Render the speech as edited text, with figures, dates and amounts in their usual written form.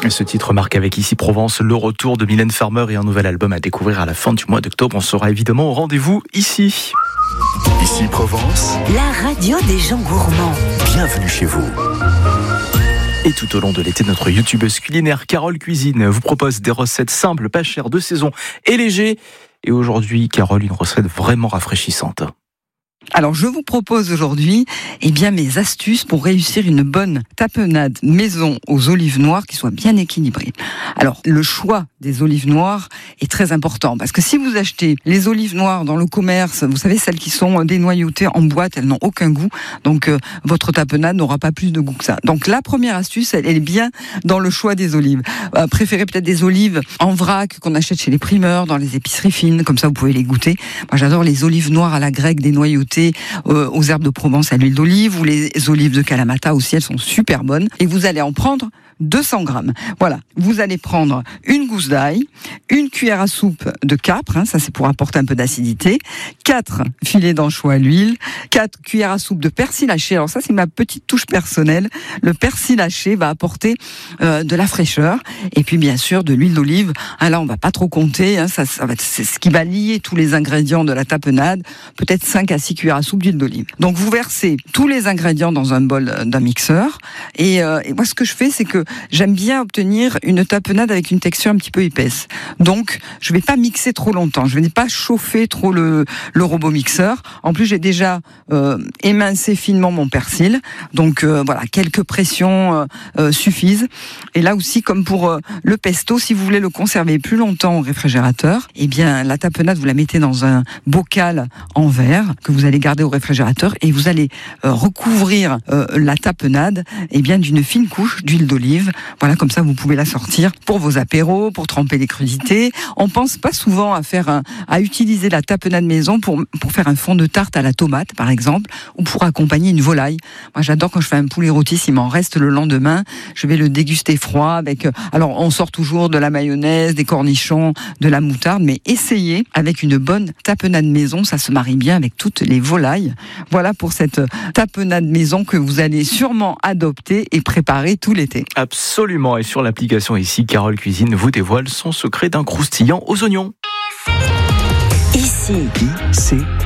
Ce titre marque avec Ici Provence le retour de Mylène Farmer et un nouvel album à découvrir à la fin du mois d'octobre. On sera évidemment au rendez-vous ici. Ici Provence, la radio des gens gourmands. Bienvenue chez vous. Et tout au long de l'été, notre youtubeuse culinaire Carole Cuisine vous propose des recettes simples, pas chères, de saison et légères. Et aujourd'hui, Carole, une recette vraiment rafraîchissante. Alors, je vous propose aujourd'hui, mes astuces pour réussir une bonne tapenade maison aux olives noires qui soit bien équilibrée. Alors, le choix des olives noires est très important parce que si vous achetez les olives noires dans le commerce, vous savez, celles qui sont dénoyautées en boîte, elles n'ont aucun goût. Donc, votre tapenade n'aura pas plus de goût que ça. Donc, la première astuce, elle est bien dans le choix des olives. Préférez peut-être des olives en vrac qu'on achète chez les primeurs, dans les épiceries fines, comme ça vous pouvez les goûter. Moi, j'adore les olives noires à la grecque dénoyautées aux herbes de Provence à l'huile d'olive ou les olives de Kalamata aussi, elles sont super bonnes. Et vous allez en prendre 200 grammes. Voilà, vous allez prendre une gousse d'ail, une cuillère à soupe de capre, ça c'est pour apporter un peu d'acidité, 4 filets d'anchois à l'huile, 4 cuillères à soupe de persil haché. Alors ça c'est ma petite touche personnelle. Le persil haché va apporter de la fraîcheur et puis bien sûr de l'huile d'olive. Là on va pas trop compter, c'est ce qui va lier tous les ingrédients de la tapenade, peut-être 5 à 6 cuillères à soupe d'huile d'olive. Donc vous versez tous les ingrédients dans un bol d'un mixeur et moi ce que je fais c'est que j'aime bien obtenir une tapenade avec une texture un petit peu épaisse. Donc, je vais pas mixer trop longtemps. Je vais pas chauffer trop le robot mixeur. En plus, j'ai déjà émincé finement mon persil. Donc, voilà, quelques pressions suffisent. Et là aussi, comme pour le pesto, si vous voulez le conserver plus longtemps au réfrigérateur, la tapenade, vous la mettez dans un bocal en verre que vous allez garder au réfrigérateur et vous allez recouvrir la tapenade d'une fine couche d'huile d'olive. Voilà, comme ça vous pouvez la sortir pour vos apéros, pour tremper les crudités. On pense pas souvent à utiliser la tapenade maison pour faire un fond de tarte à la tomate par exemple, ou pour accompagner une volaille. Moi j'adore quand je fais un poulet rôti, s'il m'en reste le lendemain, je vais le déguster froid avec. Alors on sort toujours de la mayonnaise, des cornichons, de la moutarde, mais essayez avec une bonne tapenade maison, ça se marie bien avec toutes les volailles. Voilà pour cette tapenade maison que vous allez sûrement adopter et préparer tout l'été. Absolument, et sur l'application ici, Carole Cuisine vous dévoile son secret d'un croustillant aux oignons. Ici,